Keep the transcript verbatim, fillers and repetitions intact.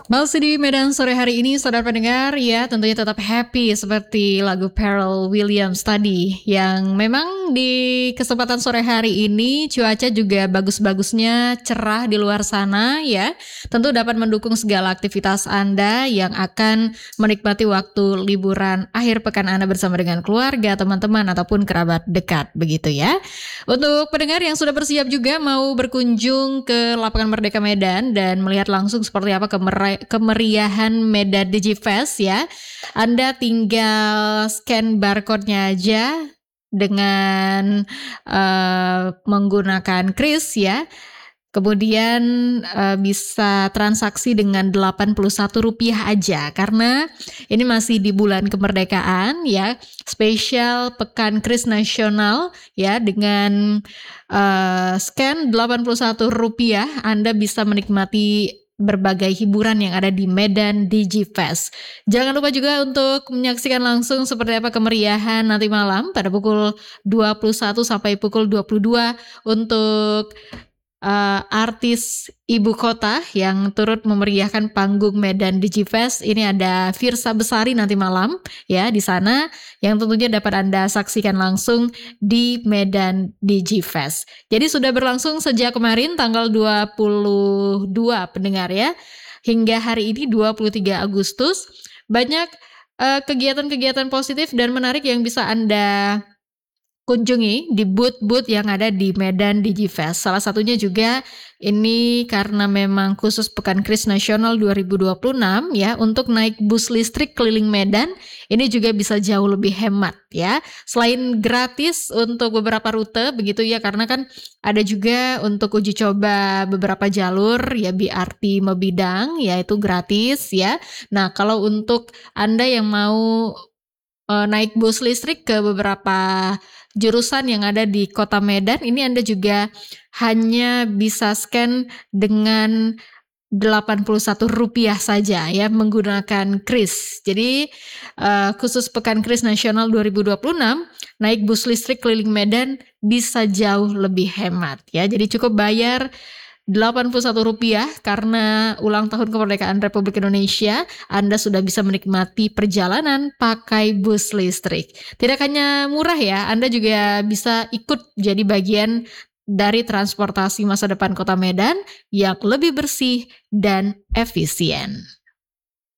Masih di Medan sore hari ini, saudara pendengar, ya tentunya tetap happy seperti lagu Pharrell Williams tadi, yang memang di kesempatan sore hari ini cuaca juga bagus-bagusnya cerah di luar sana ya. Tentu dapat mendukung segala aktivitas Anda yang akan menikmati waktu liburan akhir pekan Anda bersama dengan keluarga, teman-teman ataupun kerabat dekat begitu ya. Untuk pendengar yang sudah bersiap juga mau berkunjung ke lapangan Merdeka Medan dan melihat langsung seperti apa kemer- kemeriahan Medan Digifest ya, Anda tinggal scan barcode-nya aja dengan uh, menggunakan kris ya. Kemudian uh, bisa transaksi dengan delapan puluh satu rupiah aja karena ini masih di bulan kemerdekaan ya, spesial Pekan Kris Nasional ya, dengan uh, scan delapan puluh satu rupiah Anda bisa menikmati berbagai hiburan yang ada di Medan Digifest. Jangan lupa juga untuk menyaksikan langsung seperti apa kemeriahan nanti malam pada pukul dua puluh satu sampai pukul dua puluh dua untuk Uh, artis ibu kota yang turut memeriahkan panggung Medan Digifest. Ini ada Firsa Besari nanti malam ya di sana, yang tentunya dapat Anda saksikan langsung di Medan Digifest. Jadi sudah berlangsung sejak kemarin tanggal dua puluh dua pendengar ya, hingga hari ini dua puluh tiga Agustus. Banyak uh, kegiatan-kegiatan positif dan menarik yang bisa Anda kunjungi di booth-booth yang ada di Medan Digifest. Salah satunya juga ini karena memang khusus Pekan Kris Nasional dua ribu dua puluh enam ya, untuk naik bus listrik keliling Medan ini juga bisa jauh lebih hemat ya. Selain gratis untuk beberapa rute begitu ya, karena kan ada juga untuk uji coba beberapa jalur ya, B R T Mebidang ya, itu gratis ya. Nah, kalau untuk Anda yang mau uh, naik bus listrik ke beberapa jurusan yang ada di Kota Medan, ini Anda juga hanya bisa scan dengan delapan puluh satu rupiah saja ya, menggunakan kris. Jadi uh, khusus Pekan Kris Nasional dua ribu dua puluh enam, naik bus listrik keliling Medan bisa jauh lebih hemat ya. Jadi cukup bayar delapan puluh satu rupiah karena ulang tahun kemerdekaan Republik Indonesia, Anda sudah bisa menikmati perjalanan pakai bus listrik. Tidak hanya murah ya, Anda juga bisa ikut jadi bagian dari transportasi masa depan Kota Medan yang lebih bersih dan efisien.